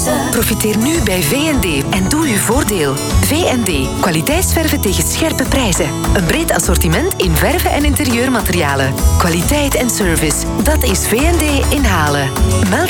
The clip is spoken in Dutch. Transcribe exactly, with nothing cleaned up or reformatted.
keuze. Profiteer nu bij V en D en doe uw voordeel. V en D. Kwaliteitsverven tegen scherpe prijzen. Een breed assortiment in verven en interieurmaterialen. Kwaliteit en service. Dat is V en D in Halen. Meld